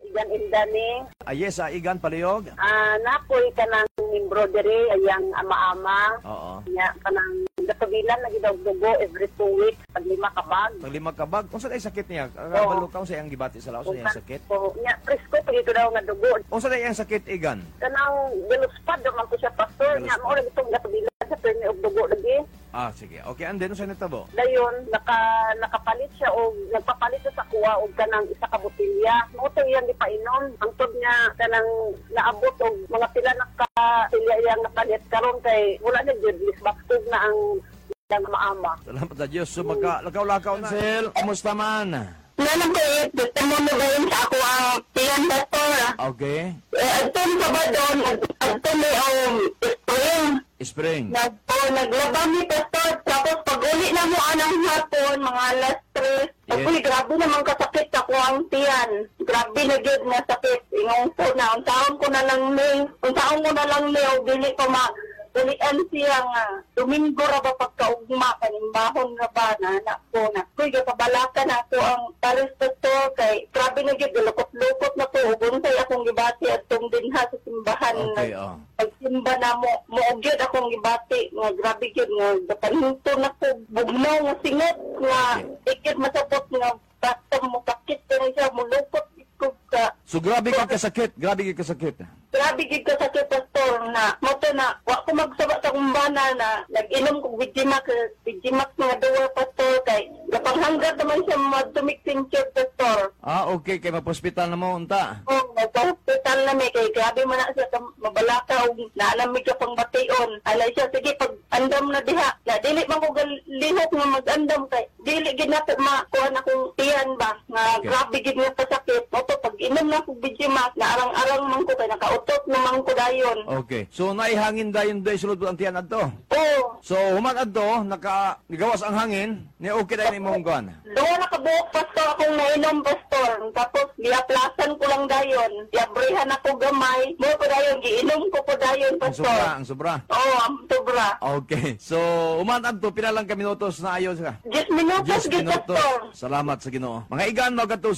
igan indani. Yes, igan palihog. Napoy ka ng embroidery, ayang ama-ama. Oo. Nya, kanang gatubilan, nagidog-dugo every 2 weeks, pag 5 ka bag. Pag 5 ka bag, kung saan ay sakit niya? Kabalo ka, kung saan ang gibati sa laos, saan yung sakit? So, nya, presko, pag ito daw nga dugo. Kung saan ay ang sakit, igan? Kanang galuspad, naman ko siya, pastor. Nya, mo rin itong gatubilan sa permi og dugo lagi. Sige. Okay, and then, saan natabo? Dayon, nakapalit siya o nagpapalit siya sa kuha o kanang isa ka botilya. Moto yan di painom. Ang tod niya kanang naabot o mga pila nakatilya yang napalit karon kay wala na jud lisbaktog na ang maama. Salamat sa Diyos. So, lakaw-lakaw na. Sel, kumusta man? Nanang ko gusto mo magayon sa ako ang tiyan pastor. Okay. Ito sa ba doon, ito may spring. Spring. Naglaba mi pastor, tapos pag uli na mo anang hapon, mga alas 3. Yes. Grabe naman kasakit ako ang tiyan. Grabe na good na sakit. Ingong po na, unsaon ko na lang dili pa ulian siya nga. Domingo ra ba pagkaugma, kanimbahon ra ba na anak ko na. Kuy, kapabalakan ako ang pares pastor kay grabe na good, lukot-lukot na po. Ugunsay akong gibati at itong dinha sa simbahan. Okay, Pagsimba na mo gyud akong gibati nga grabe gyud nga dapanhinto na ko bugnaw nga singot nga ikit masabot nga basta mo sakit pero siya mo lukot ikog ka. So, grabe ka kasakit. Grabe ka kasakit pastor na moto na wa ko magsaba sa kumbana na nag-inom kog Vigimax mga duwa pastor kay gapanghanggat naman siya madumik tincture pastor. Okay. Kay mapospital na mo, unta. Nagpa-hospital na may kay grabe man na siya mabalaka o naalamig ka pang bation. Alay siya, sige, pag andam na diha, na dili man ko lihok nga mag-andam kay dili ginapit makuha na kong tiyan ba nga grabe gid nga pasakit. Moto pag inom na kog Vigimax na arang-arang man ko kay nakautot naman ko dayon. Okay. So, naihangin dayon doy sulod ang tiyan adto. Oo. So, human adto, nagawas ang hangin, ni okay dayon imong kuan. Doon nakabuok pastor akong nainom pastor. Tapos giaplasan ko lang dayon. Giabrihan ako gamay. Mo ko dayon giinom ko po dayon pastor. Ang sobra. Oo, ang sobra. Okay. So, human adto pila lang ka minutos na ayon ka. 10 minutos 10 gid minutos. pastor. Salamat sa Ginoo. Mga igan mo kadto